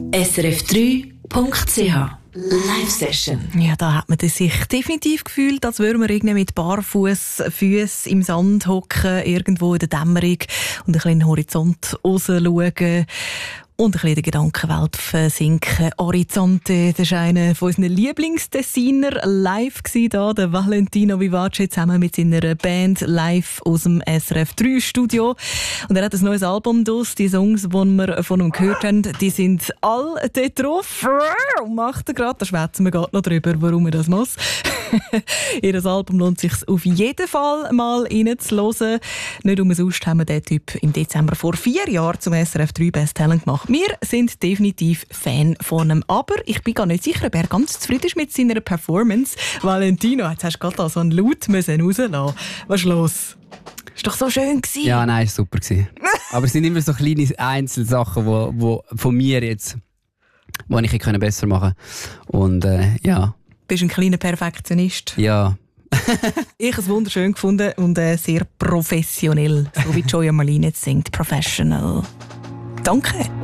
srf3.ch Live-Session. Ja, da hat man sich definitiv gefühlt, als würde man irgendwie mit Füßen im Sand hocken, irgendwo in der Dämmerung und ein bisschen in den Horizont rausschauen. Und ein bisschen in der Gedankenwelt versinken. Horizonte, das war einer von unseren Lieblingsdesigner live da, der Valentino Vivace, zusammen mit seiner Band live aus dem SRF 3 Studio. Und er hat ein neues Album draus. Die Songs, die wir von ihm gehört haben, die sind alle dort drauf. Macht er gerade, da schwätzen wir gerade noch drüber, warum er das muss. Ihr Album lohnt sich auf jeden Fall mal reinzuhören. Nicht umsonst haben wir den Typ im Dezember vor 4 Jahren zum SRF 3 Best Talent gemacht. Wir sind definitiv Fan von ihm. Aber ich bin gar nicht sicher, ob er ganz zufrieden ist mit seiner Performance. Valentino, jetzt hast du gerade da so einen Laut rauslassen müssen. Was ist los? Ist doch so schön gewesen. Ja, nein, es war super gewesen. Aber es sind immer so kleine Einzelsachen, wo von mir jetzt, wo ich besser machen konnte. Und ja. Bist ein kleiner Perfektionist. Ja. Ich habe es wunderschön gefunden und sehr professionell. So wie Joya Marlin jetzt singt. Professional. Danke.